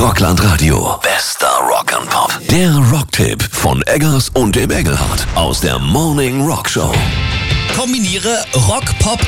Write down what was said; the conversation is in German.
Rockland Radio. Bester Rock and Pop. Der Rocktipp von Eggers und dem Engelhardt aus der Morning Rock Show. Kombiniere Rock, Pop